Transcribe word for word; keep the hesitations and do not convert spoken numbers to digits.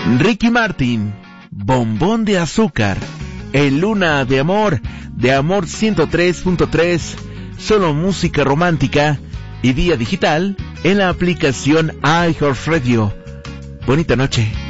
Ricky Martin, Bombón de Azúcar, en Luna de Amor, de Amor ciento tres punto tres, solo música romántica y vía digital en la aplicación iHeartRadio. Bonita noche.